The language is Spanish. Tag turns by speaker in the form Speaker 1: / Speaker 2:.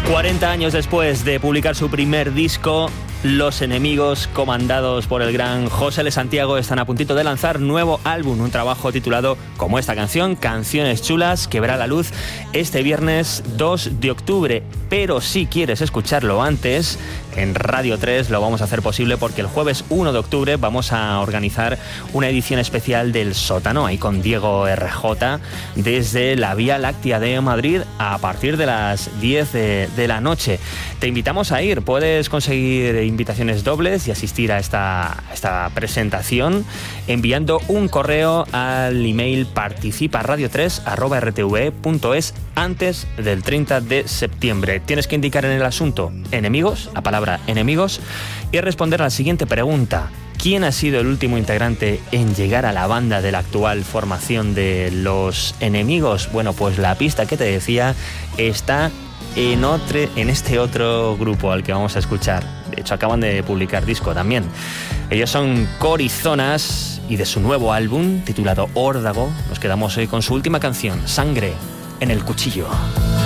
Speaker 1: 40 años después de publicar su primer disco, Los Enemigos, comandados por el gran José L. Santiago, están a puntito de lanzar nuevo álbum, un trabajo titulado como esta canción, Canciones Chulas, que verá la luz este viernes 2 de octubre. Pero si quieres escucharlo antes, en Radio 3 lo vamos a hacer posible porque el jueves 1 de octubre vamos a organizar una edición especial del Sótano, ahí con Diego RJ, desde la Vía Láctea de Madrid a partir de las 10 de la noche. Te invitamos a ir, puedes conseguir invitaciones dobles y asistir a esta presentación enviando un correo al email participa radio3@rtve.es antes del 30 de septiembre. Tienes que indicar en el asunto enemigos, la palabra enemigos, y responder a la siguiente pregunta: ¿quién ha sido el último integrante en llegar a la banda de la actual formación de Los Enemigos? Bueno, pues la pista que te decía está en este otro grupo al que vamos a escuchar. De hecho, acaban de publicar disco también. Ellos son Corizonas y de su nuevo álbum titulado Órdago nos quedamos hoy con su última canción, Sangre en el Cuchillo.